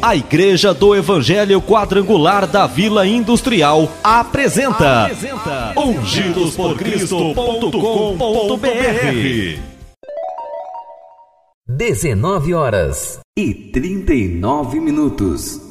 A Igreja do Evangelho Quadrangular da Vila Industrial apresenta ungidosporcristo.com.br. 19h39.